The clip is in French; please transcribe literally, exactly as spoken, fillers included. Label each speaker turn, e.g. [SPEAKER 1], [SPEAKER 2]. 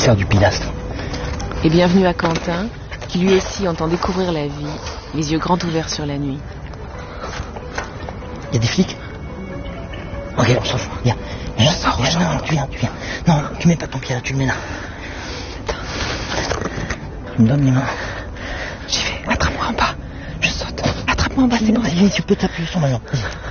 [SPEAKER 1] faire du pilastre.
[SPEAKER 2] Et bienvenue à Quentin, qui lui aussi entend découvrir la vie, les yeux grands ouverts sur la nuit.
[SPEAKER 1] Il y a des flics? Ok, on s'en fout, viens. Viens,
[SPEAKER 2] Je sors,
[SPEAKER 1] viens,
[SPEAKER 2] je
[SPEAKER 1] non,
[SPEAKER 2] sors.
[SPEAKER 1] non, tu viens, tu viens. Non, tu mets pas ton pied là, tu le mets là. Tu me donnes les mains.
[SPEAKER 2] J'y vais, attrape-moi en bas. Je saute, attrape-moi en bas, c'est bon.
[SPEAKER 1] Vas-y, tu peux t'appuyer sur ma jambe. Vas-y.